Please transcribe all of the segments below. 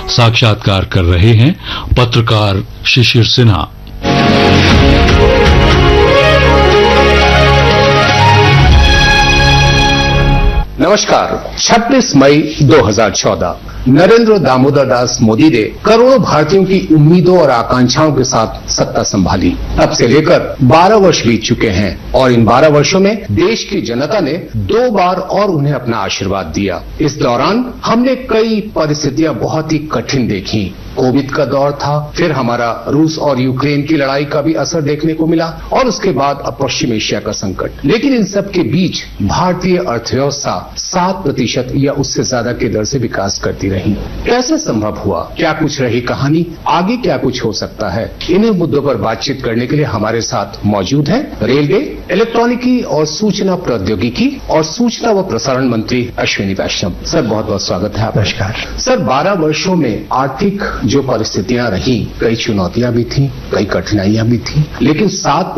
साक्षात्कार कर रहे हैं पत्रकार शिशिर सिन्हा। नमस्कार। 26 मई 2014 नरेंद्र दामोदर दास मोदी ने करोड़ों भारतीयों की उम्मीदों और आकांक्षाओं के साथ सत्ता संभाली। तब से लेकर 12 वर्ष बीत चुके हैं और इन 12 वर्षों में देश की जनता ने 2 बार और उन्हें अपना आशीर्वाद दिया। इस दौरान हमने कई परिस्थितियां बहुत ही कठिन देखी। कोविड का दौर था, फिर हमारा रूस और यूक्रेन की लड़ाई का भी असर देखने को मिला और उसके बाद अब पश्चिम एशिया का संकट। लेकिन इन सब के बीच भारतीय अर्थव्यवस्था 7% या उससे ज्यादा के दर से विकास करती रही। कैसे संभव हुआ? क्या कुछ रही कहानी? आगे क्या कुछ हो सकता है? इन्हीं मुद्दों पर बातचीत करने के लिए हमारे साथ मौजूद हैं रेलवे, इलेक्ट्रॉनिकी और सूचना प्रौद्योगिकी और सूचना व प्रसारण मंत्री अश्विनी वैष्णव। सर, बहुत बहुत स्वागत है। नमस्कार सर, 12 वर्षों में आर्थिक जो परिस्थितियां रही, कई चुनौतियां भी थी, कई कठिनाइयां भी थी, लेकिन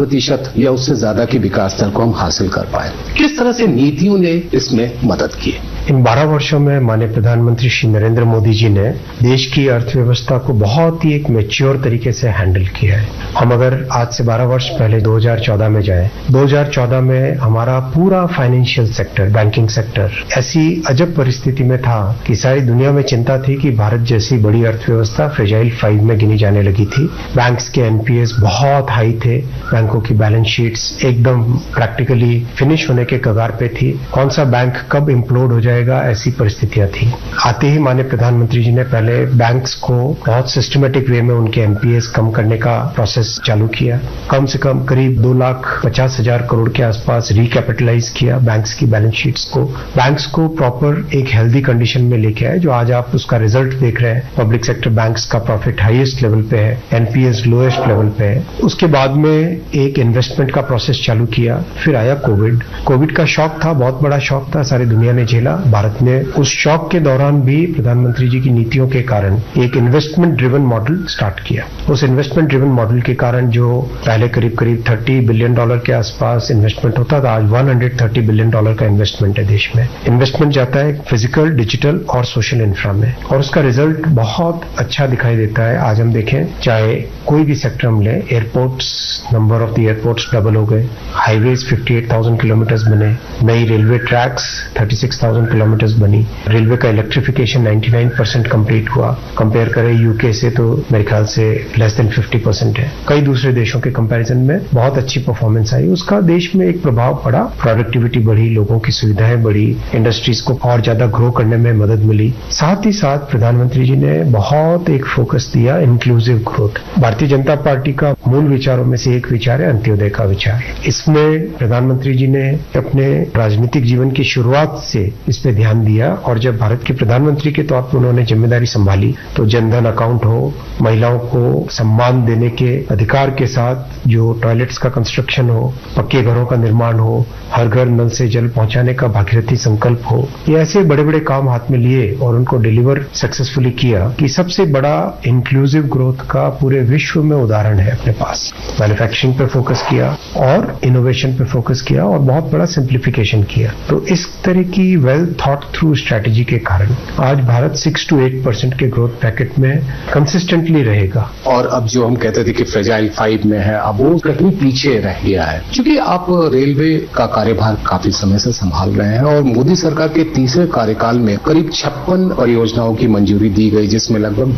7% या उससे ज्यादा की विकास दर को हम हासिल कर पाए। किस तरह से नीतियों ने इसमें मदद की? इन 12 वर्षों में माननीय प्रधानमंत्री श्री नरेंद्र मोदी जी ने देश की अर्थव्यवस्था को बहुत ही एक मैच्योर तरीके से हैंडल किया है। हम अगर आज से 12 वर्ष पहले 2014 में जाएं, 2014 में हमारा पूरा फाइनेंशियल सेक्टर, बैंकिंग सेक्टर ऐसी अजब परिस्थिति में था कि सारी दुनिया में चिंता थी कि भारत जैसी बड़ी अर्थव्यवस्था फ्रेजाइल 5 में गिनी जाने लगी थी। बैंक्स के एनपीएस बहुत हाई थे, बैंकों की बैलेंस शीट्स एकदम प्रैक्टिकली फिनिश होने के कगार पे थी। कौन सा बैंक कब इम्प्लोड हो जाएगा, ऐसी परिस्थितियां थी। आते ही माननीय प्रधानमंत्री जी ने पहले बैंक्स को बहुत सिस्टमेटिक वे में उनके एनपीएस कम करने का प्रोसेस चालू किया। कम से कम करीब 2,50,000 करोड़ के आसपास रिकैपिटलाइज किया बैंक्स की बैलेंस शीट्स को। बैंक्स को प्रॉपर एक हेल्दी कंडीशन में लेके आए, जो आज आप उसका रिजल्ट देख रहे हैं। पब्लिक सेक्टर बैंक्स का प्रॉफिट हाईएस्ट लेवल पे है, एनपीएस लोएस्ट लेवल पे है। उसके बाद में एक इन्वेस्टमेंट का प्रोसेस चालू किया। फिर आया कोविड का शॉक था, बहुत बड़ा शॉक था, सारी दुनिया ने झेला। भारत ने उस शॉक के दौरान भी प्रधानमंत्री जी की नीतियों के कारण एक इन्वेस्टमेंट ड्रिवन मॉडल स्टार्ट किया। उस इन्वेस्टमेंट ड्रिवन मॉडल के कारण जो पहले करीब $30 बिलियन के आसपास इन्वेस्टमेंट होता था, आज $130 बिलियन का इन्वेस्टमेंट है देश में। इन्वेस्टमेंट जाता है फिजिकल, डिजिटल और सोशल इंफ्रा में और उसका रिजल्ट बहुत अच्छा दिखाई देता है। आज हम देखें, चाहे कोई भी सेक्टर हम लें, airports, number of the airports double हो गए, हाईवेज 58,000 किलोमीटर बने, नई रेलवे ट्रैक्स 36,000 किलोमीटर बनी, रेलवे का इलेक्ट्रिफिकेशन 99% कंप्लीट हुआ। कंपेयर करें यूके से तो मेरे ख्याल से लेस देन 50% है। कई दूसरे देशों के कंपैरिजन में बहुत अच्छी परफॉर्मेंस आई। उसका देश में एक प्रभाव पड़ा, प्रोडक्टिविटी बढ़ी, लोगों की सुविधाएं बढ़ी, इंडस्ट्रीज को और ज्यादा ग्रो करने में मदद मिली। साथ ही साथ प्रधानमंत्री जी ने बहुत एक फोकस दिया inclusive growth. Bharatiya Janata party का मूल विचारों में से एक विचार है अंत्योदय का विचार। इसमें प्रधानमंत्री जी ने अपने राजनीतिक जीवन की शुरुआत से इस पे ध्यान दिया और जब भारत के प्रधानमंत्री के तौर पर उन्होंने जिम्मेदारी संभाली तो जनधन अकाउंट हो, महिलाओं को सम्मान देने के अधिकार के साथ जो टॉयलेट्स का कंस्ट्रक्शन हो, पक्के घरों का निर्माण हो, हर घर नल से जल पहुंचाने का भागीरथी संकल्प हो, ये ऐसे बड़े बड़े काम हाथ में लिए और उनको डिलीवर सक्सेसफुली किया कि सबसे बड़ा इंक्लूसिव ग्रोथ का पूरे विश्व में उदाहरण है अपने पास। मैन्युफैक्चरिंग पे फोकस किया और इनोवेशन पे फोकस किया और बहुत बड़ा सिंप्लीफिकेशन किया। तो इस तरह की वेल थॉट थ्रू स्ट्रैटेजी के कारण आज भारत 6 to 8% के ग्रोथ पैकेट में कंसिस्टेंटली रहेगा। और अब जो हम कहते थे कि फ्रेजाइल 5 में है, अब वो कहीं पीछे रह गया है। क्योंकि आप रेलवे का कार्यभार काफी समय से संभाल रहे हैं और मोदी सरकार के तीसरे कार्यकाल में करीब 56 परियोजनाओं की मंजूरी दी गई, जिसमें लगभग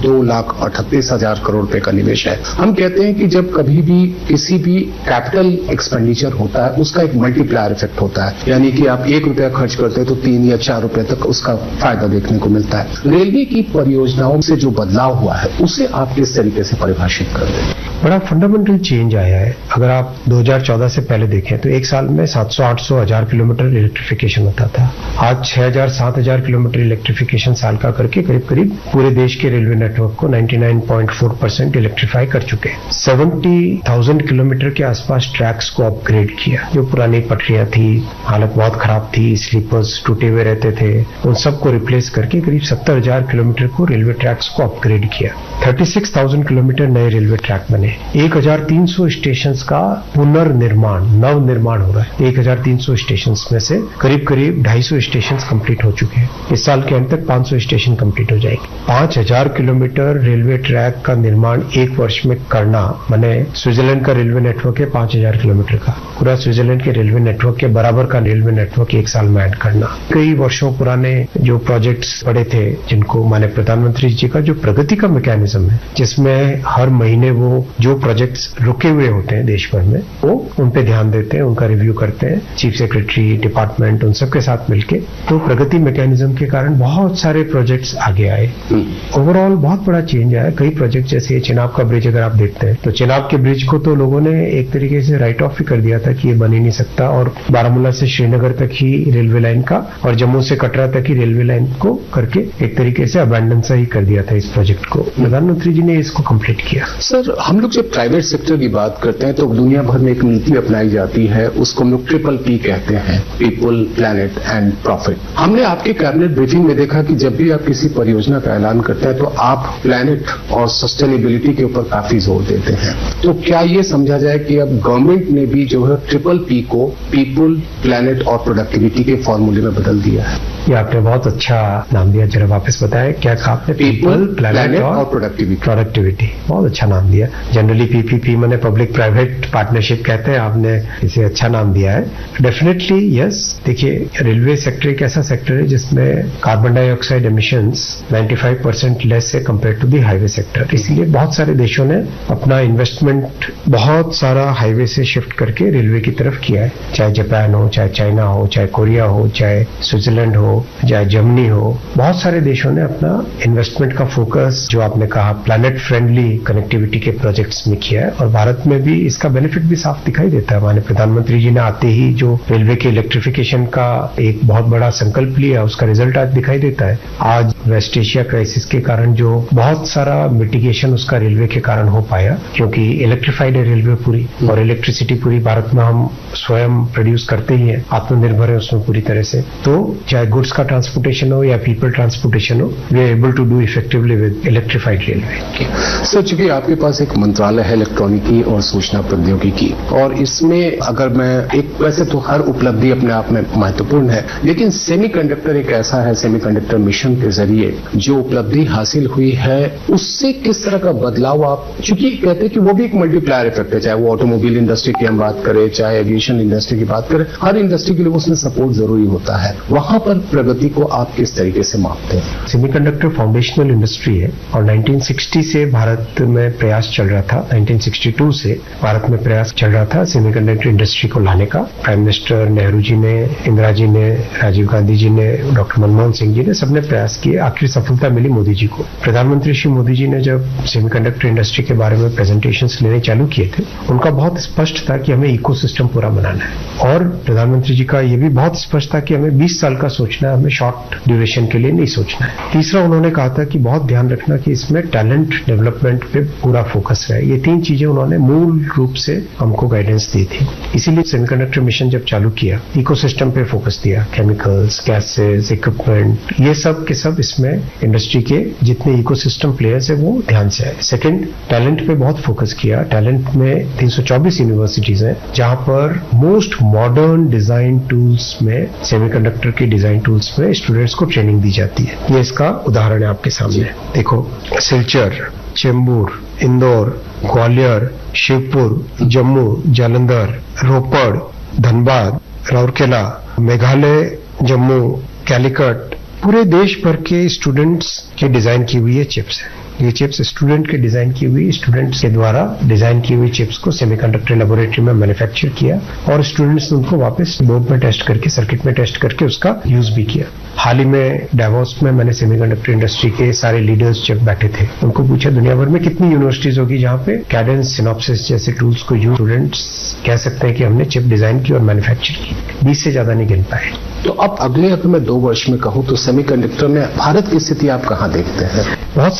2,38,000 करोड़ रुपए का निवेश है। हम कहते हैं कि जब कभी भी किसी भी कैपिटल एक्सपेंडिचर होता है, उसका एक मल्टीप्लायर इफेक्ट होता है, यानी कि आप ₹1 खर्च करते हैं तो 3 या 4 रुपए तक उसका फायदा देखने को मिलता है। रेलवे की परियोजनाओं से जो बदलाव हुआ है, उसे आप किस तरीके से परिभाषित कर रहे हैं? बड़ा फंडामेंटल चेंज आया है। अगर आप 2014 से पहले देखें तो एक साल में 700, 800, 1000 किलोमीटर इलेक्ट्रिफिकेशन होता था। आज 6,000, 7,000 किलोमीटर इलेक्ट्रिफिकेशन साल का करके करीब करीब पूरे देश के रेलवे नेटवर्क को 99.4% इलेक्ट्रीफाई कर चुके हैं। 70,000 किलोमीटर के आसपास ट्रैक्स को अपग्रेड किया। जो पुरानी पटरियां थी, हालत बहुत खराब थी, स्लीप स्लीपर्स टूटे हुए रहते थे, उन सबको रिप्लेस करके करीब 70,000 किलोमीटर को रेलवे ट्रैक्स को अपग्रेड किया। 36,000 किलोमीटर नए रेलवे ट्रैक बने। 1,300 स्टेशन का पुनर्निर्माण, नव निर्माण हो रहा है। 1,300 स्टेशन में से करीब 250 स्टेशन कंप्लीट हो चुके हैं। इस साल के अंत तक 500 स्टेशन कंप्लीट हो जाएंगे। 5,000 किलोमीटर रेलवे ट्रैक का निर्माण एक वर्ष में करना, माने स्विट्जरलैंड का रेलवे नेटवर्क है 5,000 किलोमीटर का, पूरा स्विट्जरलैंड के रेलवे नेटवर्क के बराबर का रेलवे नेटवर्क एक साल में ऐड करना। कई वर्षों पुराने जो प्रोजेक्ट्स पड़े थे, जिनको माने प्रधानमंत्री जी का जो प्रगति का मैकेनिज्म है, जिसमें हर महीने वो जो प्रोजेक्ट्स रुके हुए होते हैं देश भर में, वो उन पे ध्यान देते हैं, उनका रिव्यू करते हैं, चीफ सेक्रेटरी, डिपार्टमेंट, उन सबके साथ मिलके। तो प्रगति मैकेनिज्म के कारण बहुत सारे प्रोजेक्ट्स आगे आए। ओवरऑल बहुत बड़ा चेंज आया। कई प्रोजेक्ट जैसे चिनाब का ब्रिज अगर आप देखते हैं तो चिनाब के ब्रिज को तो लोगों ने एक तरीके से राइट ऑफ ही कर दिया था कि ये बन ही नहीं सकता, और बारामूला से श्रीनगर तक ही रेलवे लाइन का और जम्मू से कटरा तक ही रेलवे लाइन को करके एक तरीके से अबैंडन सा ही कर दिया था इस प्रोजेक्ट को। प्रधानमंत्री जी ने इसको कंप्लीट किया। सर, हम लोग जब प्राइवेट सेक्टर की बात करते हैं तो दुनिया भर में एक नीति अपनाई जाती है, उसको हम लोग PPP कहते हैं, पीपल, प्लैनेट एंड प्रॉफिट। हमने आपके कैबिनेट ब्रीफिंग में देखा कि जब भी आप किसी परियोजना का ऐलान करते हैं तो आप प्लैनेट और सस्टेनेबिलिटी के ऊपर काफी जोर देते हैं। तो क्या ये समझा जाए कि अब गवर्नमेंट ने भी जो है PPP को पीपल, प्लैनेट और प्रोडक्टिविटी के फॉर्मूले में बदल दिया है? ये आपने बहुत अच्छा नाम दिया, जरा वापस बताएं क्या कहा आपने? पीपल, प्लैनेट और प्रोडक्टिविटी। बहुत अच्छा नाम दिया। जनरली PPP माने पब्लिक प्राइवेट पार्टनरशिप कहते हैं, आपने इसे अच्छा नाम दिया है। Definitely yes. देखिए, रेलवे सेक्टर एक ऐसा सेक्टर है जिसमें कार्बन डाइऑक्साइड एमिशंस 95% लेस है compare to the highway sector. इसलिए बहुत सारे देशों ने अपना इन्वेस्टमेंट बहुत सारा हाईवे से शिफ्ट करके रेलवे की तरफ किया है। चाहे जापान हो, चाहे चाइना हो, चाहे कोरिया हो, चाहे स्विट्जरलैंड हो, चाहे जर्मनी हो, बहुत सारे देशों ने अपना इन्वेस्टमेंट का फोकस, जो आपने कहा, प्लैनेट फ्रेंडली कनेक्टिविटी के प्रोजेक्ट्स में किया है। और भारत में भी इसका बेनिफिट भी साफ दिखाई देता है। हमारे प्रधानमंत्री जी ने आते ही जो रेलवे के इलेक्ट्रिफिकेशन का एक बहुत बड़ा संकल्प लिया, उसका रिजल्ट आज दिखाई देता है। आज वेस्ट एशिया क्राइसिस के कारण जो बहुत सारा मिटिगेशन उसका रेलवे के कारण हो पाया, क्योंकि इलेक्ट्रिफाइड है रेलवे पूरी, और इलेक्ट्रिसिटी पूरी भारत में हम स्वयं प्रोड्यूस करते ही हैं, आत्मनिर्भर है उसमें पूरी तरह से। तो चाहे गुड्स का ट्रांसपोर्टेशन हो या पीपल ट्रांसपोर्टेशन हो, we are able to do effectively with electrified railway. Sir, चूंकि आपके पास एक मंत्रालय है इलेक्ट्रॉनिकी और सूचना प्रौद्योगिकी, और इसमें अगर मैं वैसे तो हर उपलब्धि अपने आप में महत्वपूर्ण है, लेकिन सेमीकंडक्टर एक ऐसा है, सेमीकंडक्टर मिशन के जरिए जो उपलब्धि हासिल हुई है, उससे किस तरह का बदलाव आप, चूंकि कहते हैं कि वो भी एक मल्टीप्लायर इफेक्ट है, चाहे वो ऑटोमोबाइल इंडस्ट्री की हम बात करें, चाहे एविएशन इंडस्ट्री की बात करें, हर इंडस्ट्री के लिए उसमें सपोर्ट जरूरी होता है। वहां पर प्रगति को आप किस तरीके से मापते हैं? सेमीकंडक्टर फाउंडेशनल इंडस्ट्री है और 1960 से भारत में प्रयास चल रहा था। 1962 से भारत में प्रयास चल रहा था सेमीकंडक्टर इंडस्ट्री को लाने का। प्राइम मिनिस्टर नेहरू जी ने, इंदिरा जी ने, राजीव गांधी जी ने, डॉक्टर मनमोहन सिंह जी ने, सबने प्रयास किए। आखिरी सफलता मिली मोदी जी को। प्रधानमंत्री श्री मोदी जी ने जब सेमीकंडक्टर इंडस्ट्री के बारे में प्रेजेंटेशंस लेने चालू किए थे, उनका बहुत स्पष्ट था कि हमें इकोसिस्टम पूरा बनाना है। और प्रधानमंत्री जी का यह भी बहुत स्पष्ट था कि हमें 20 साल का सोचना है, हमें शॉर्ट ड्यूरेशन के लिए नहीं सोचना है। तीसरा, उन्होंने कहा था कि बहुत ध्यान रखना कि इसमें टैलेंट डेवलपमेंट पे पूरा फोकस रहे। ये 3 चीजें उन्होंने मूल रूप से हमको गाइडेंस दी थी। इसीलिए सेमीकंडक्टर मिशन जब चालू किया, इकोसिस्टम पे फोकस दिया, केमिकल्स, गैसेस, इक्विपमेंट, ये सब के सब इसमें इंडस्ट्री के जितने इकोसिस्टम प्लेयर्स है वो ध्यान से आए। सेकेंड, टैलेंट पे बहुत फोकस किया। टैलेंट में 324 यूनिवर्सिटीज हैं जहां पर मोस्ट मॉडर्न डिजाइन टूल्स में, सेमीकंडक्टर के डिजाइन टूल्स में स्टूडेंट्स को ट्रेनिंग दी जाती है। ये इसका उदाहरण है आपके सामने। देखो, सिलचर, चेंबूर, इंदौर, ग्वालियर, शिवपुर, जम्मू, जालंधर, रोपड़, धनबाद, राउरकेला, मेघालय, जम्मू, कैलिकट, पूरे देश भर के स्टूडेंट्स की डिजाइन की हुई ये चिप्स है। ये चिप्स स्टूडेंट के डिजाइन की हुई, स्टूडेंट्स के द्वारा डिजाइन की हुई चिप्स को सेमीकंडक्टर लेबोरेटरी में मैन्युफैक्चर किया और स्टूडेंट्स ने उनको वापस बोर्ड में टेस्ट करके, सर्किट में टेस्ट करके उसका यूज भी किया। हाल ही में डावोस में मैंने सेमीकंडक्टर इंडस्ट्री के सारे लीडर्स जब बैठे थे, उनको पूछा दुनिया भर में कितनी यूनिवर्सिटीज होगी जहां पे कैडेंस, सिनॉप्सिस जैसे टूल्स को यूज स्टूडेंट्स कह सकते हैं कि हमने चिप डिजाइन की और मैन्युफैक्चर की। 20 से ज्यादा नहीं गिन पाए। तो अब अगले अगर मैं 2 वर्ष में कहूं तो सेमीकंडक्टर में भारत की स्थिति आप कहां देखते हैं? बहुत सिग्निफिकेंट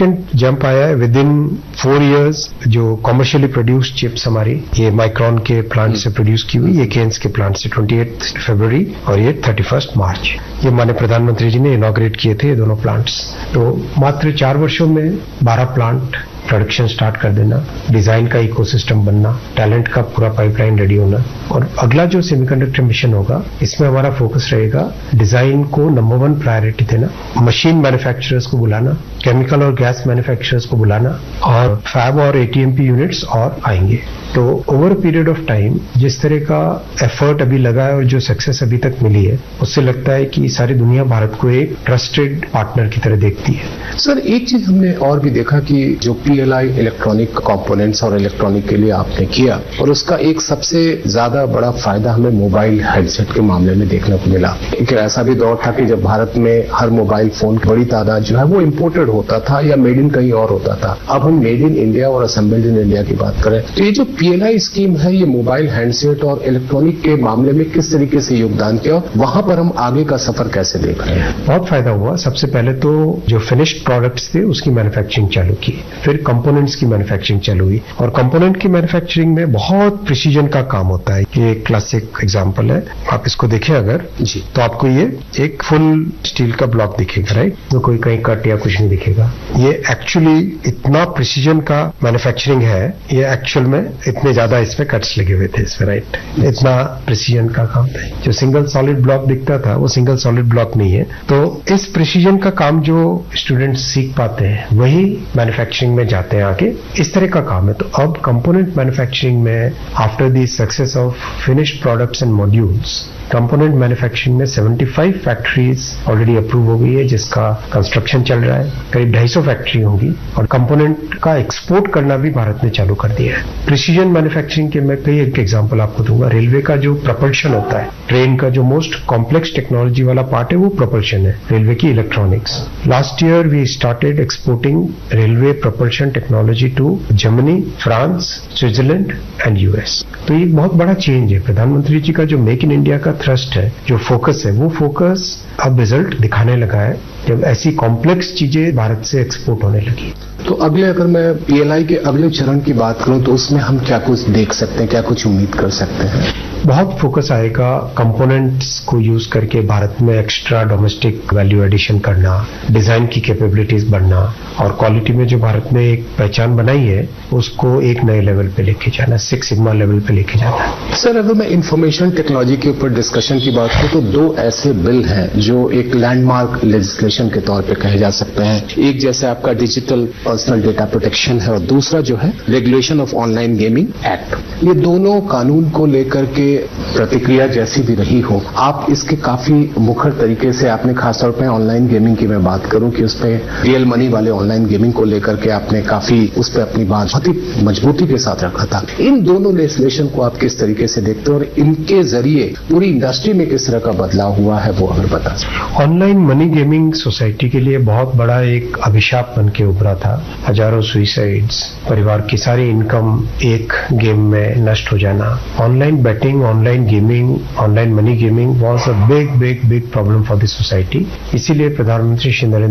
सिग्निफिकेंट जंप आया है विद इन 4 years जो कमर्शियली प्रोड्यूस्ड चिप्स हमारी ये माइक्रॉन के प्लांट से प्रोड्यूस की हुई, ये केन्स के प्लांट से 28 फरवरी और ये 31 मार्च, ये माननीय प्रधानमंत्री जी ने इनॉग्रेट किए थे ये दोनों प्लांट्स। तो मात्र 4 वर्षों में 12 प्लांट प्रोडक्शन स्टार्ट कर देना, डिजाइन का इकोसिस्टम बनना, टैलेंट का पूरा पाइपलाइन रेडी होना। और अगला जो सेमीकंडक्टर मिशन होगा इसमें हमारा फोकस रहेगा डिजाइन को नंबर 1 प्रायोरिटी देना, मशीन मैन्युफैक्चरर्स को बुलाना, केमिकल और गैस मैन्युफैक्चरर्स को बुलाना और फैब और एटीएमपी यूनिट्स और आएंगे। तो ओवर पीरियड ऑफ टाइम जिस तरह का एफर्ट अभी लगा है और जो सक्सेस अभी तक मिली है उससे लगता है कि सारी दुनिया भारत को एक ट्रस्टेड पार्टनर की तरह देखती है। सर एक चीज हमने और भी देखा कि जो पीएलआई इलेक्ट्रॉनिक कंपोनेंट्स और इलेक्ट्रॉनिक के लिए आपने किया और उसका एक सबसे ज्यादा बड़ा फायदा हमें मोबाइल हेडसेट के मामले में देखने को मिला। एक ऐसा भी दौर था कि जब भारत में हर मोबाइल फोन की बड़ी तादाद जो है वो इम्पोर्टेड होता था या मेड इन कहीं और होता था। अब हम मेड इन इंडिया और असेंबल्ड इन इंडिया की बात करें तो ये जो पीएलआई स्कीम है ये मोबाइल हैंडसेट और इलेक्ट्रॉनिक के मामले में किस तरीके से योगदान किया, वहां पर हम आगे का सफर कैसे देख रहे हैं? बहुत फायदा हुआ। सबसे पहले तो जो फिनिश्ड प्रोडक्ट्स थे उसकी मैन्युफैक्चरिंग चालू की, फिर कंपोनेंट्स की मैन्युफैक्चरिंग चालू हुई और कंपोनेंट की मैन्युफैक्चरिंग में बहुत प्रिसीजन का काम होता है। ये एक क्लासिक एग्जांपल है, आप इसको देखें अगर जी तो आपको ये एक फुल स्टील का ब्लॉक दिखेगा, राइट, तो कोई कहीं कट या कुछ नहीं दिखेगा। ये एक्चुअली इतना प्रिसीजन का मैन्युफैक्चरिंग है, ये एक्चुअल में इतने ज्यादा इसमें कट्स लगे हुए थे इसमें, राइट, इतना प्रिसीजन का काम था। जो सिंगल सॉलिड ब्लॉक दिखता था वो सिंगल सॉलिड ब्लॉक नहीं है। तो इस प्रिसीजन का काम जो स्टूडेंट्स सीख पाते हैं वही मैन्युफैक्चरिंग में जाते हैं आगे, इस तरह का काम है। तो अब कंपोनेंट मैन्युफैक्चरिंग में after the success of finished products and modules, component manufacturing में 75 फैक्ट्रीज ऑलरेडी अप्रूव हो गई है जिसका कंस्ट्रक्शन चल रहा है। करीब 250 फैक्ट्री होंगी और कंपोनेंट का एक्सपोर्ट करना भी भारत ने चालू कर दिया है। प्रिसीजन मैन्युफैक्चरिंग के मैं कई एक एग्जांपल आपको दूंगा। रेलवे का जो प्रपल्शन होता है, ट्रेन का जो मोस्ट कॉम्प्लेक्स टेक्नोलॉजी वाला पार्ट है वो प्रपल्शन है, रेलवे की electronics. Last year we started exporting railway propulsion technology to Germany, France, Switzerland and US. तो ये बहुत बड़ा चेंज है। प्रधानमंत्री जी का जो मेक इन इंडिया का थ्रस्ट है, जो फोकस है, वो फोकस अब रिजल्ट दिखाने लगा है जब ऐसी कॉम्प्लेक्स चीजें भारत से एक्सपोर्ट होने लगी। तो अगले अगर मैं पीएलआई के अगले चरण की बात करूं तो उसमें हम क्या कुछ देख सकते हैं, क्या कुछ उम्मीद कर सकते हैं? बहुत फोकस आएगा कंपोनेंट्स को यूज करके भारत में एक्स्ट्रा डोमेस्टिक वैल्यू एडिशन करना, डिजाइन की कैपेबिलिटीज बढ़ना और क्वालिटी में जो भारत ने एक पहचान बनाई है उसको एक नए लेवल पे लेके जाना, 6 सिग्मा लेवल पे लेके जाना। सर अगर मैं इंफॉर्मेशन टेक्नोलॉजी के ऊपर डिस्कशन की बात करूं तो 2 ऐसे बिल हैं जो एक लैंडमार्क लेजिस्लेशन के तौर पे कहे जा सकते हैं। एक जैसे आपका डिजिटल पर्सनल डेटा प्रोटेक्शन है और दूसरा जो है regulation of online gaming act. ये दोनों कानून को लेकर के प्रतिक्रिया जैसी भी रही हो, आप इसके काफी मुखर तरीके से आपने खासतौर पर ऑनलाइन गेमिंग की मैं बात करूं कि उस पर रियल मनी वाले ऑनलाइन गेमिंग को लेकर के आपने काफी उस पर अपनी बात बहुत ही मजबूती के साथ रखा था। इन दोनों लेजिस्लेशन को आप किस तरीके से देखते हैं और इनके जरिए पूरी इंडस्ट्री में किस तरह का बदलाव हुआ है वो अगर बता सकें। ऑनलाइन मनी गेमिंग सोसाइटी के लिए बहुत बड़ा एक अभिशाप बन के उभरा था। हजारों सुइसाइड्स, परिवार की सारी इनकम एक गेम में नष्ट हो जाना। Online betting, online gaming, online money gaming was a big problem for the society. इसीलिए प्रधानमंत्री श्री नरेंद्र